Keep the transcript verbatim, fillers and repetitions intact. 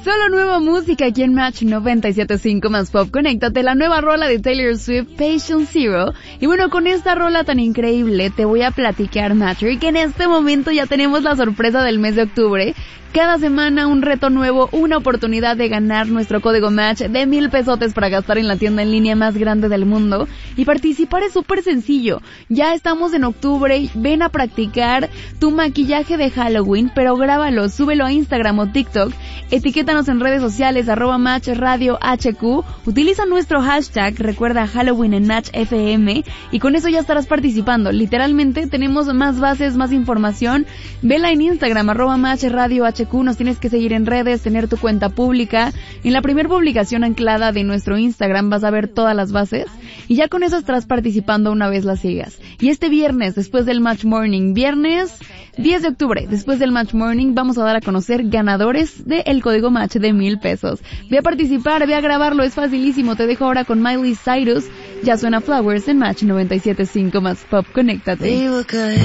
Solo nueva música aquí en Match noventa y siete punto cinco más Pop. Conéctate, la nueva rola de Taylor Swift, Patient Zero. Y bueno, con esta rola tan increíble te voy a platicar, Matcher, que en este momento ya tenemos la sorpresa del mes de octubre. Cada semana un reto nuevo, una oportunidad de ganar nuestro código Match de mil pesotes para gastar en la tienda en línea más grande del mundo. Y participar es súper sencillo. Ya estamos en octubre, ven a practicar tu maquillaje de Halloween, pero grábalo, súbelo a Instagram o TikTok, etiquétanos en redes sociales, arroba Match Radio H Q, utiliza nuestro hashtag, recuerda Halloween en Match F M, y con eso ya estarás participando. Literalmente tenemos más bases, más información, vela en Instagram, arroba Match Radio H Q, nos tienes que seguir en redes, tener tu cuenta pública. En la primera publicación anclada de nuestro Instagram vas a ver todas las bases y ya con eso estarás participando una vez las sigas. Y este viernes, después del Match Morning, viernes diez de octubre, después del Match Morning, vamos a dar a conocer ganadores del código Match de mil pesos. Ve a participar, ve a grabarlo, es facilísimo. Te dejo ahora con Miley Cyrus. Ya suena Flowers en Match noventa y siete punto cinco más Pop. Conéctate.